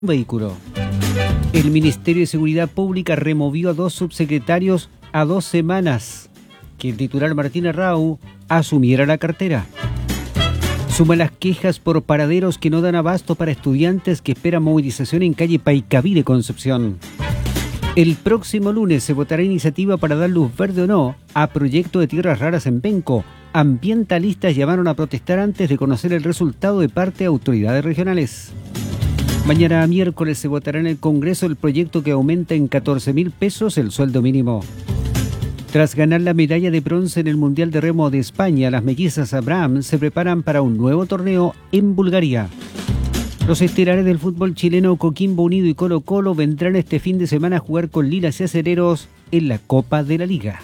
vehículo. El Ministerio de Seguridad Pública removió a 2 subsecretarios a 2 semanas que el titular Martín Arrau asumiera la cartera. Suman las quejas por paraderos que no dan abasto para estudiantes que esperan movilización en calle Paicaví de Concepción. El próximo lunes se votará iniciativa para dar luz verde o no a proyecto de tierras raras en Penco. Ambientalistas llamaron a protestar antes de conocer el resultado de parte de autoridades regionales. Mañana miércoles se votará en el Congreso el proyecto que aumenta en 14.000 pesos el sueldo mínimo. Tras ganar la medalla de bronce en el Mundial de Remo de España, las mellizas Abraham se preparan para un nuevo torneo en Bulgaria. Los estelares del fútbol chileno Coquimbo Unido y Colo-Colo vendrán este fin de semana a jugar con Lilas y Acereros en la Copa de la Liga.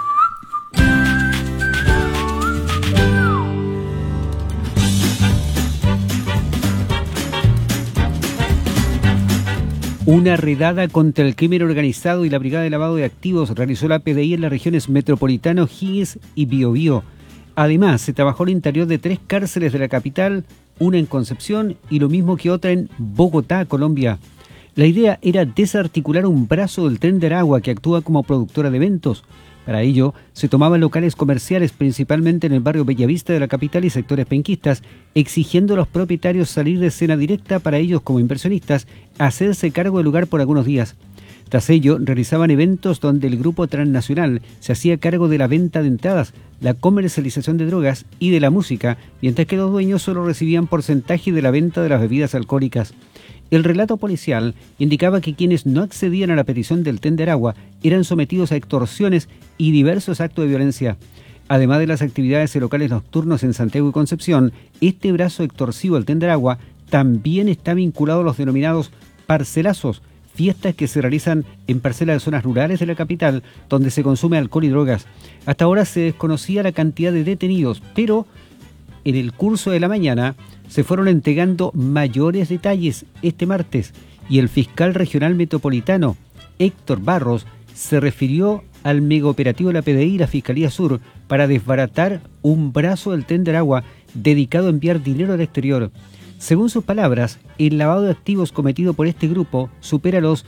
Una redada contra el crimen organizado y la Brigada de Lavado de Activos realizó la PDI en las regiones metropolitana, O'Higgins y Biobío. Además, se trabajó el interior de 3 cárceles de la capital, una en Concepción y lo mismo que otra en Bogotá, Colombia. La idea era desarticular un brazo del Tren de Aragua que actúa como productora de eventos. Para ello, se tomaban locales comerciales principalmente en el barrio Bellavista de la capital y sectores penquistas, exigiendo a los propietarios salir de escena directa para ellos como inversionistas, hacerse cargo del lugar por algunos días. Tras ello, realizaban eventos donde el grupo transnacional se hacía cargo de la venta de entradas, la comercialización de drogas y de la música, mientras que los dueños solo recibían porcentaje de la venta de las bebidas alcohólicas. El relato policial indicaba que quienes no accedían a la petición del Tren de Aragua eran sometidos a extorsiones y diversos actos de violencia. Además de las actividades en locales nocturnos en Santiago y Concepción, este brazo extorsivo del Tren de Aragua también está vinculado a los denominados parcelazos, fiestas que se realizan en parcelas de zonas rurales de la capital donde se consume alcohol y drogas. Hasta ahora se desconocía la cantidad de detenidos, pero en el curso de la mañana se fueron entregando mayores detalles este martes y el fiscal regional metropolitano, Héctor Barros, se refirió al megaoperativo de la PDI y la Fiscalía Sur para desbaratar un brazo del Tren de Aragua dedicado a enviar dinero al exterior. Según sus palabras, el lavado de activos cometido por este grupo supera los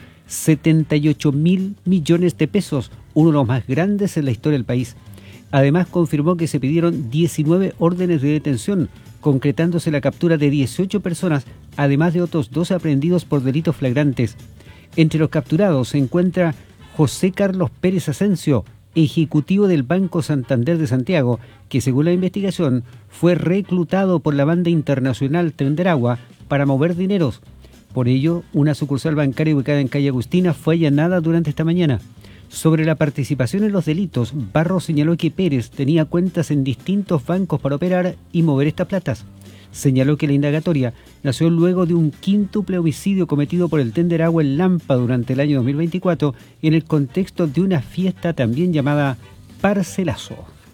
78.000 millones de pesos, uno de los más grandes en la historia del país. Además, confirmó que se pidieron 19 órdenes de detención, concretándose la captura de 18 personas, además de otros 12 aprehendidos por delitos flagrantes. Entre los capturados se encuentra José Carlos Pérez Asensio, ejecutivo del Banco Santander de Santiago, que según la investigación fue reclutado por la banda internacional Tren de Aragua para mover dineros. Por ello, una sucursal bancaria ubicada en calle Agustina fue allanada durante esta mañana. Sobre la participación en los delitos, Barros señaló que Pérez tenía cuentas en distintos bancos para operar y mover estas platas. Señaló que la indagatoria nació luego de un quíntuple homicidio cometido por el Tren de Aragua en Lampa durante el año 2024 en el contexto de una fiesta también llamada Parcelazo.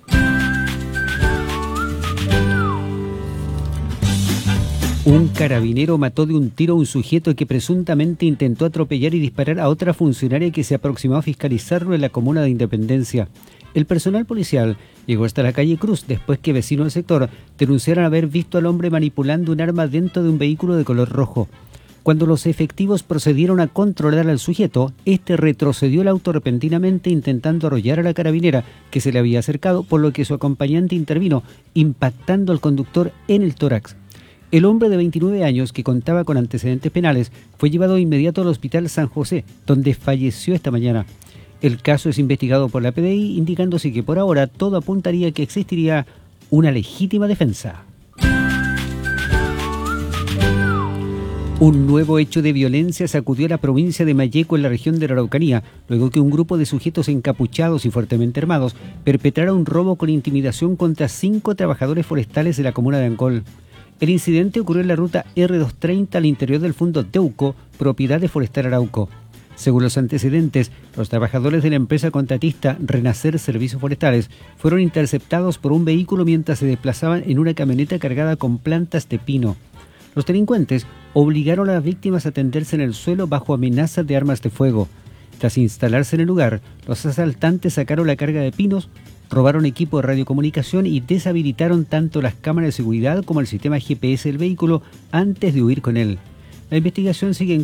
Un carabinero mató de un tiro a un sujeto que presuntamente intentó atropellar y disparar a otra funcionaria que se aproximó a fiscalizarlo en la comuna de Independencia. El personal policial llegó hasta la calle Cruz después que vecinos del sector denunciaron haber visto al hombre manipulando un arma dentro de un vehículo de color rojo. Cuando los efectivos procedieron a controlar al sujeto, este retrocedió el auto repentinamente intentando arrollar a la carabinera que se le había acercado, por lo que su acompañante intervino, impactando al conductor en el tórax. El hombre de 29 años, que contaba con antecedentes penales, fue llevado de inmediato al Hospital San José, donde falleció esta mañana. El caso es investigado por la PDI, indicándose que por ahora todo apuntaría a que existiría una legítima defensa. Un nuevo hecho de violencia sacudió a la provincia de Malleco en la región de la Araucanía, luego que un grupo de sujetos encapuchados y fuertemente armados perpetrara un robo con intimidación contra 5 trabajadores forestales de la comuna de Ancol. El incidente ocurrió en la ruta R230 al interior del Fundo Teuco, propiedad de Forestal Arauco. Según los antecedentes, los trabajadores de la empresa contratista Renacer Servicios Forestales fueron interceptados por un vehículo mientras se desplazaban en una camioneta cargada con plantas de pino. Los delincuentes obligaron a las víctimas a tenderse en el suelo bajo amenazas de armas de fuego. Tras instalarse en el lugar, los asaltantes sacaron la carga de pinos, robaron equipo de radiocomunicación y deshabilitaron tanto las cámaras de seguridad como el sistema GPS del vehículo antes de huir con él. La investigación sigue en